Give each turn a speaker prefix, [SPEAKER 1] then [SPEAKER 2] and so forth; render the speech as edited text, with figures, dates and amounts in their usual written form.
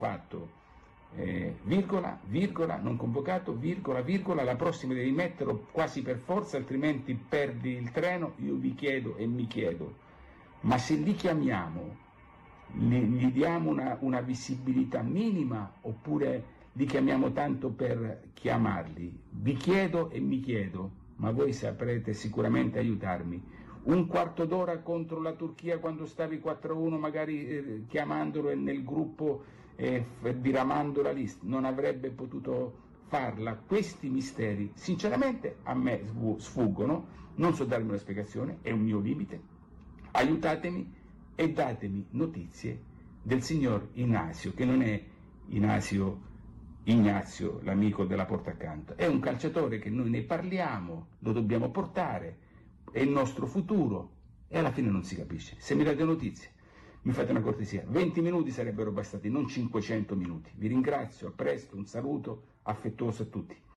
[SPEAKER 1] fatto virgola, non convocato, virgola, la prossima devi metterlo quasi per forza, altrimenti perdi il treno. Io vi chiedo e mi chiedo, ma se li chiamiamo, gli diamo una visibilità minima oppure li chiamiamo tanto per chiamarli? Vi chiedo e mi chiedo, ma voi saprete sicuramente aiutarmi. Un quarto d'ora contro la Turchia quando stavi 4-1 magari chiamandolo e nel gruppo diramando la lista, non avrebbe potuto farla. Questi misteri sinceramente a me sfuggono, non so darmi una spiegazione, è un mio limite. Aiutatemi e datemi notizie del signor Ignazio, che non è Ignazio l'amico della porta accanto, è un calciatore che noi ne parliamo, lo dobbiamo portare, è il nostro futuro e alla fine non si capisce. Se mi date notizie, mi fate una cortesia, 20 minuti sarebbero bastati, non 500 minuti. Vi ringrazio, a presto, un saluto affettuoso a tutti.